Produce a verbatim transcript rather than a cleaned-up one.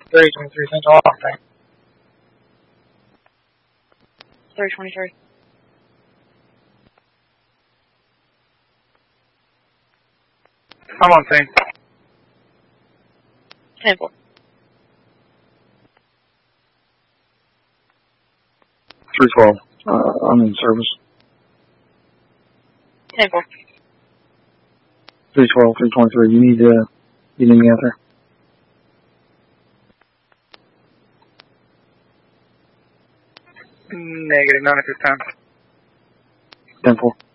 three twenty-three Central Austin. three twenty-three. I'm on scene. ten four. three twelve. Uh, I'm in service. ten four. three twelve, three twenty-three. You need, uh, you need me out there? Negative, none at this time. ten four.